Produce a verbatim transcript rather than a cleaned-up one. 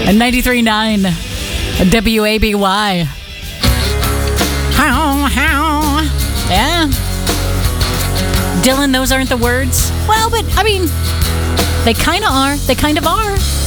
And ninety-three point nine W A B Y. How, how. Yeah. Dylan, those aren't the words. Well, but, I mean, they kind of are. They kind of are.